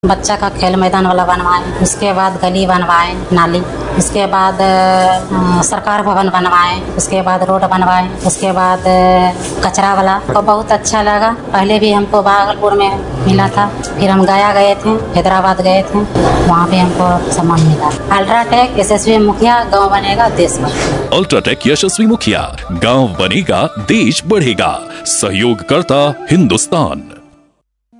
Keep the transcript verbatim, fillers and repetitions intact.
बच्चा का खेल मैदान वाला बनवाए, उसके बाद गली बनवाए नाली, उसके बाद आ, सरकार भवन बनवाए, उसके बाद रोड बनवाए, उसके बाद कचरा वाला। तो बहुत अच्छा लगा। पहले भी हमको भागलपुर में मिला था, फिर हम गया गए थे, हैदराबाद गए थे, वहाँ भी हमको सम्मान मिला। अल्ट्राटेक यशस्वी मुखिया, गाँव बनेगा देश बढ़ेगा। अल्ट्राटेक यशस्वी मुखिया, गाँव बनेगा देश बढ़ेगा। सहयोगकर्ता हिंदुस्तान।